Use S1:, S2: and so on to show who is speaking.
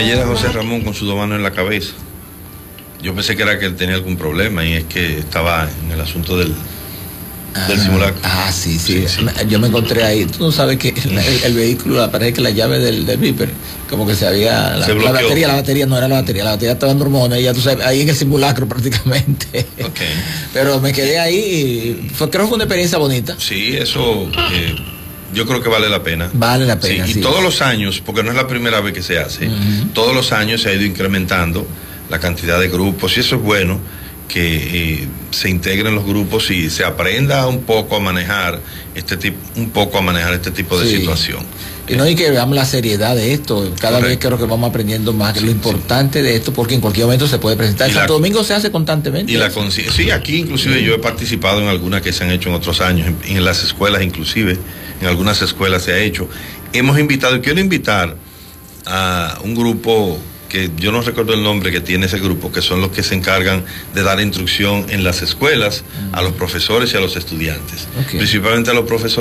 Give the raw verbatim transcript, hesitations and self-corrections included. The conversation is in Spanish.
S1: ayer a José Ramón con sus dos manos en la cabeza. Yo pensé que era que él tenía algún problema y es que estaba en el asunto del, ah, del simulacro.
S2: Ah, sí, sí,
S1: sí, sí.
S2: Yo me encontré ahí. Tú no sabes que el, el vehículo, parece que la llave del, del Viper, como que se había. La,
S1: se
S2: la batería, la batería no era la batería, la batería estaba en hormonas, y ya tú sabes, ahí en el simulacro prácticamente.
S1: Okay.
S2: Pero me quedé ahí y fue, creo que fue una experiencia bonita.
S1: Sí, eso. Eh, Yo creo que vale la pena.
S2: Vale la pena.
S1: Sí, y
S2: sí.
S1: todos los años, porque no es la primera vez que se hace, uh-huh. todos los años se ha ido incrementando la cantidad de grupos y eso es bueno, que eh, se integren los grupos y se aprenda un poco a manejar este tipo, un poco a manejar este tipo de sí. situación.
S2: Y no hay que veamos la seriedad de esto. Cada Correcto. vez creo que vamos aprendiendo más de sí, lo importante sí. de esto, porque en cualquier momento se puede presentar. En Santo la, Domingo se hace constantemente.
S1: Y la sí, aquí inclusive sí. yo he participado en algunas que se han hecho en otros años, en, en las escuelas inclusive, en algunas escuelas se ha hecho. Hemos invitado, y quiero invitar a un grupo que yo no recuerdo el nombre que tiene ese grupo, que son los que se encargan de dar instrucción en las escuelas uh-huh. a los profesores y a los estudiantes, okay. principalmente a los profesores.